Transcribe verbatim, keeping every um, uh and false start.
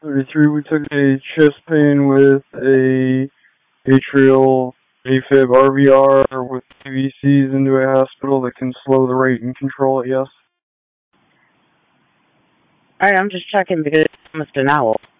thirty-three, we took a chest pain with a atrial AFib R V R with P V Cs into a hospital that can slow the rate and control it, yes. Alright, I'm just checking because it's almost an owl.